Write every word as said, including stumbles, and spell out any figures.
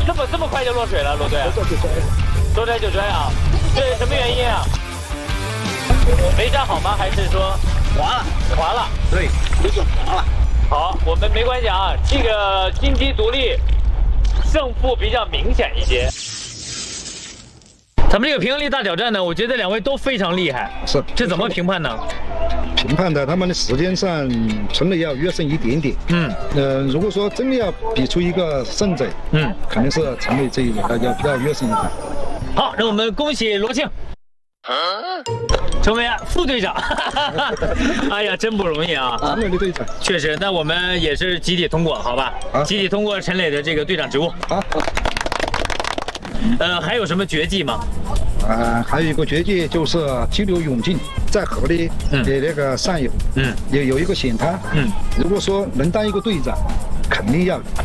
这么这么快就落水了，罗队？说摔就摔啊？这什么原因啊？没站好吗？还是说滑了？ 滑了？ 对，就是滑了。 好，我们没关系啊。这个金鸡独立，胜负比较明显一些。咱们这个平衡力大挑战呢，我觉得两位都非常厉害。 是， 这怎么评判呢？ 评判的他们的时间上纯的要约胜一点点。嗯，呃，如果说真的要比出一个胜者，嗯，肯定是陈磊这一轮要要约胜一点。 好，让我们恭喜罗庆。成为副队长，哎呀，真不容易啊！ 陈磊的队长， 确实，那我们也是集体通过，好吧？啊、集体通过陈磊的这个队长职务。啊。呃，还有什么绝技吗？ 呃，还有一个绝技就是激流勇进，在河里的那个上游，嗯，有有一个险滩，嗯，如果说能当一个队长，肯定要